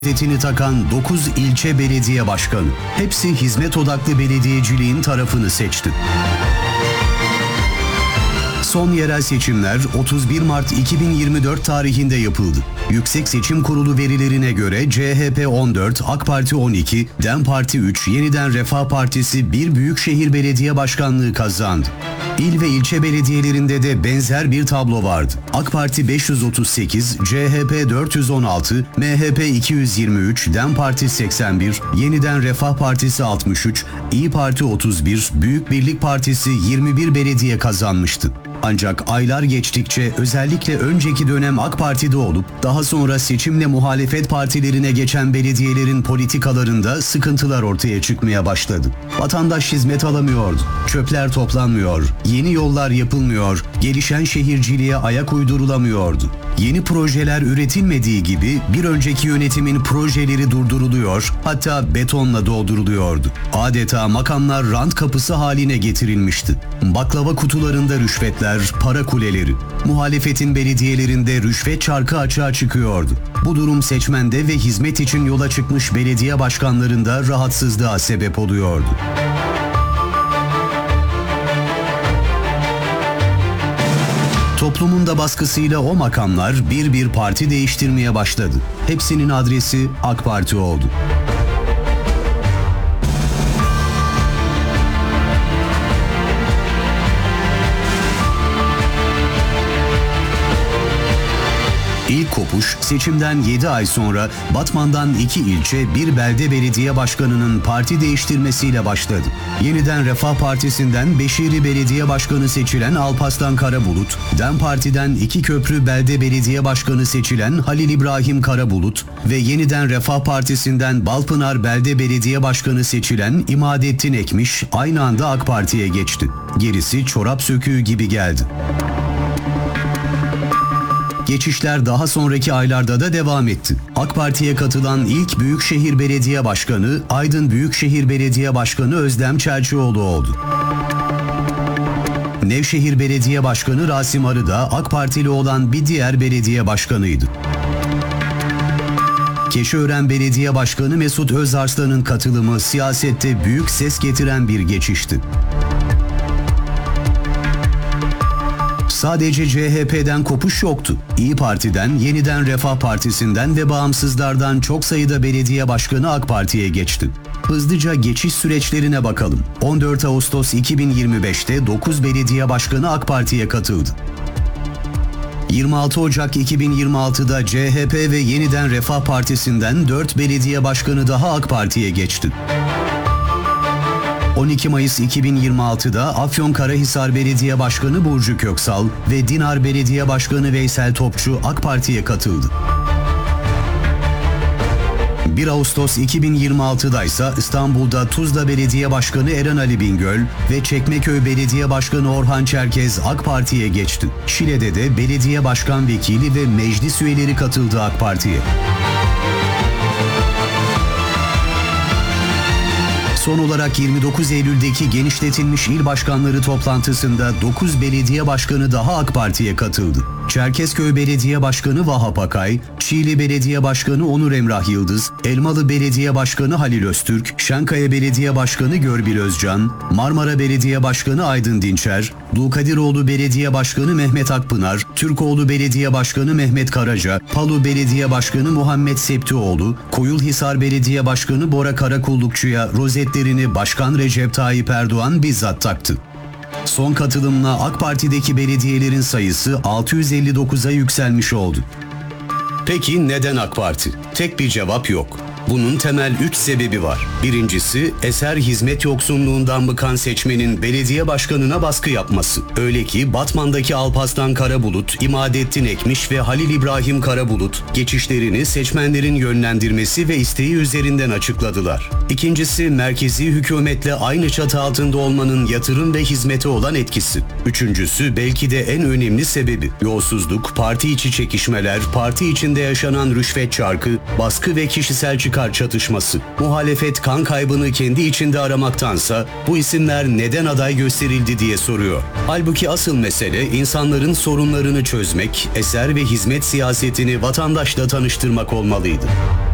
Kıyafetini takan 9 ilçe belediye başkanı. Hepsi hizmet odaklı belediyeciliğin tarafını seçti. Son yerel seçimler 31 Mart 2024 tarihinde yapıldı. Yüksek Seçim Kurulu verilerine göre CHP 14, AK Parti 12, DEM Parti 3, Yeniden Refah Partisi 1 büyükşehir belediye başkanlığı kazandı. İl ve ilçe belediyelerinde de benzer bir tablo vardı. AK Parti 538, CHP 416, MHP 223, DEM Parti 81, Yeniden Refah Partisi 63, İYİ Parti 31, Büyük Birlik Partisi 21 belediye kazanmıştı. Ancak aylar geçtikçe özellikle önceki dönem AK Parti'de olup daha sonra seçimle muhalefet partilerine geçen belediyelerin politikalarında sıkıntılar ortaya çıkmaya başladı. Vatandaş hizmet alamıyordu, çöpler toplanmıyor, yeni yollar yapılmıyor, gelişen şehirciliğe ayak uydurulamıyordu. Yeni projeler üretilmediği gibi bir önceki yönetimin projeleri durduruluyor, hatta betonla dolduruluyordu. Adeta makamlar rant kapısı haline getirilmişti. Baklava kutularında rüşvetler, para kuleleri. Muhalefetin belediyelerinde rüşvet çarkı açığa çıkıyordu. Bu durum seçmende ve hizmet için yola çıkmış belediye başkanlarında rahatsızlığa sebep oluyordu. Toplumun da baskısıyla o makamlar bir parti değiştirmeye başladı. Hepsinin adresi AK Parti oldu. İlk kopuş seçimden 7 ay sonra Batman'dan 2 ilçe, 1 belde belediye başkanının parti değiştirmesiyle başladı. Yeniden Refah Partisi'nden Beşiri Belediye Başkanı seçilen Alparslan Karabulut, DEM Parti'den 2 Köprü Belde Belediye Başkanı seçilen Halil İbrahim Karabulut ve Yeniden Refah Partisi'nden Balpınar Belde Belediye Başkanı seçilen İmadettin Ekmiş aynı anda AK Parti'ye geçti. Gerisi çorap söküğü gibi geldi. Geçişler daha sonraki aylarda da devam etti. AK Parti'ye katılan ilk Büyükşehir Belediye Başkanı, Aydın Büyükşehir Belediye Başkanı Özlem Çerçioğlu oldu. Nevşehir Belediye Başkanı Rasim Arı da AK Partili olan bir diğer belediye başkanıydı. Keçiören Belediye Başkanı Mesut Özarslan'ın katılımı siyasette büyük ses getiren bir geçişti. Sadece CHP'den kopuş yoktu. İYİ Parti'den, Yeniden Refah Partisi'nden ve bağımsızlardan çok sayıda belediye başkanı AK Parti'ye geçti. Hızlıca geçiş süreçlerine bakalım. 14 Ağustos 2025'te 9 belediye başkanı AK Parti'ye katıldı. 26 Ocak 2026'da CHP ve Yeniden Refah Partisi'nden 4 belediye başkanı daha AK Parti'ye geçti. 12 Mayıs 2026'da Afyonkarahisar Belediye Başkanı Burcu Köksal ve Dinar Belediye Başkanı Veysel Topçu AK Parti'ye katıldı. 1 Ağustos 2026'da ise İstanbul'da Tuzla Belediye Başkanı Eren Ali Bingöl ve Çekmeköy Belediye Başkanı Orhan Çerkez AK Parti'ye geçti. Şile'de de belediye başkan vekili ve meclis üyeleri katıldı AK Parti'ye. Son olarak 29 Eylül'deki genişletilmiş il başkanları toplantısında 9 belediye başkanı daha AK Parti'ye katıldı. Çerkezköy Belediye Başkanı Vahap Akay, Çiğli Belediye Başkanı Onur Emrah Yıldız, Elmalı Belediye Başkanı Halil Öztürk, Şankaya Belediye Başkanı Görbil Özcan, Marmara Belediye Başkanı Aydın Dinçer, Dulkadiroğlu Belediye Başkanı Mehmet Akpınar, Türkoğlu Belediye Başkanı Mehmet Karaca, Palu Belediye Başkanı Muhammed Septioğlu, Koyulhisar Belediye Başkanı Bora Karakullukçu'ya rozetlerini Başkan Recep Tayyip Erdoğan bizzat taktı. Son katılımla AK Parti'deki belediyelerin sayısı 659'a yükselmiş oldu. Peki neden AK Parti? Tek bir cevap yok. Bunun temel 3 sebebi var. Birincisi, eser hizmet yoksunluğundan bıkan seçmenin belediye başkanına baskı yapması. Öyle ki Batman'daki Alparslan Karabulut, İmadettin Ekmiş ve Halil İbrahim Karabulut geçişlerini seçmenlerin yönlendirmesi ve isteği üzerinden açıkladılar. İkincisi, merkezi hükümetle aynı çatı altında olmanın yatırım ve hizmete olan etkisi. Üçüncüsü, belki de en önemli sebebi, yolsuzluk, parti içi çekişmeler, parti içinde yaşanan rüşvet çarkı, baskı ve kişisel çıkar çatışması. Muhalefet kan kaybını kendi içinde aramaktansa bu isimler neden aday gösterildi diye soruyor. Halbuki asıl mesele insanların sorunlarını çözmek, eser ve hizmet siyasetini vatandaşla tanıştırmak olmalıydı.